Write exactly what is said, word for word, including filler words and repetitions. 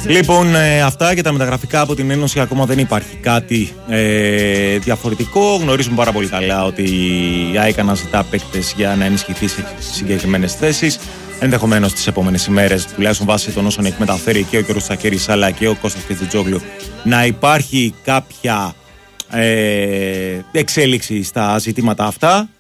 Λοιπόν, ε, αυτά και τα μεταγραφικά από την Ένωση. Ακόμα δεν υπάρχει κάτι ε, διαφορετικό. Γνωρίζουμε πάρα πολύ καλά ότι η ΑΕΚ αναζητά παίκτες για να ενισχυθεί σε συγκεκριμένες θέσεις. Ενδεχομένως τις επόμενες ημέρες, τουλάχιστον βάσει των όσων έχει μεταφέρει και ο κ. Τσακέρης αλλά και ο Κώστας Κετζιτζόγλου, να υπάρχει κάποια ε, εξέλιξη στα ζητήματα αυτά.